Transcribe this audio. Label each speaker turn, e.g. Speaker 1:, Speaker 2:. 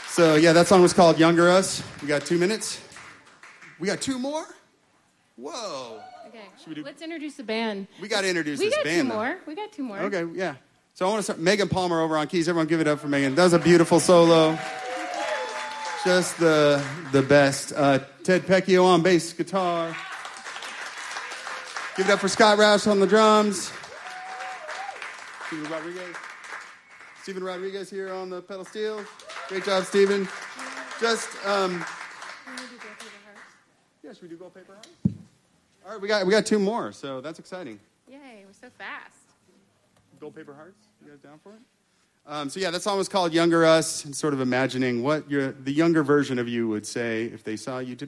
Speaker 1: So, yeah, that song was called Younger Us. We got 2 minutes. We got 2 more? Whoa.
Speaker 2: Okay, let's introduce the band.
Speaker 1: We got to introduce this band.
Speaker 2: We got two more.
Speaker 1: Okay, yeah. So I want to start. Megan Palmer over on keys. Everyone give it up for Megan. That was a beautiful solo. Just the best. Ted Pecchio on bass guitar. Give it up for Scott Roush on the drums. Steven Rodriguez here on the pedal steel. Great job, Steven. Just, yeah, should we do Gold Paper Hearts? All right, we got 2 more, so that's exciting.
Speaker 2: Yay, we're so fast.
Speaker 1: Gold Paper Hearts, you guys down for it? So yeah, that song was called Younger Us, and sort of imagining what the younger version of you would say if they saw you today.